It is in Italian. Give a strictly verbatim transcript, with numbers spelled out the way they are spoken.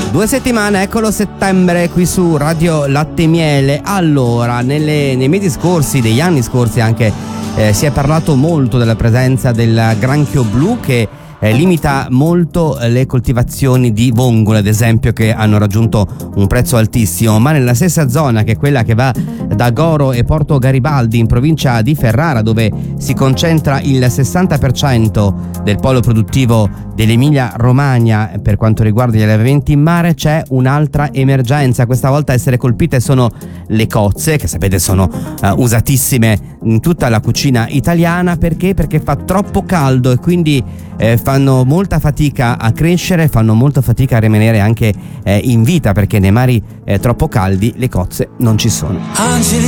Due settimane, eccolo settembre qui su Radio Latte e Miele. Allora, nelle, nei mesi scorsi, degli anni scorsi anche, eh, si è parlato molto della presenza del granchio blu che eh, limita molto le coltivazioni di vongole, ad esempio, che hanno raggiunto un prezzo altissimo, ma nella stessa zona, che è quella che va da Goro e Porto Garibaldi in provincia di Ferrara, dove si concentra il sessanta per cento del polo produttivo dell'Emilia Romagna per quanto riguarda gli allevamenti in mare, c'è un'altra emergenza. Questa volta a essere colpite sono le cozze, che sapete sono uh, usatissime in tutta la cucina italiana. Perché? Perché fa troppo caldo e quindi eh, fanno molta fatica a crescere, fanno molta fatica a rimanere anche eh, in vita, perché nei mari eh, troppo caldi le cozze non ci sono. Angeli